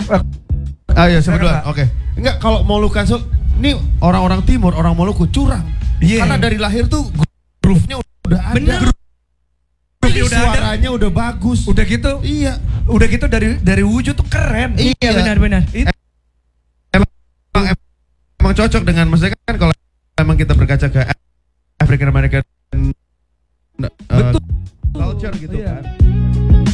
Ayo sebetulnya. Oke. Enggak, kalau Moluccan Soul ini orang-orang timur, orang Maluku curang. Karena dari lahir tuh groove-nya udah ada. Bener. Suaranya udah bagus. Udah gitu. Iya. Udah gitu dari wujud tuh keren. Iya benar-benar. Emang cocok dengan, maksudnya kan kalau emang kita berkaca ke African American Betul. culture gitu Iya. kan.